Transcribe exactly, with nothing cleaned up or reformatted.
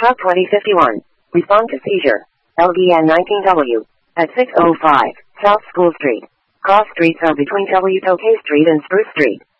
Truck twenty fifty-one. Respond to seizure. L D N nineteen W. At six oh five South School Street. Cross streets are between W T O K Street and Spruce Street.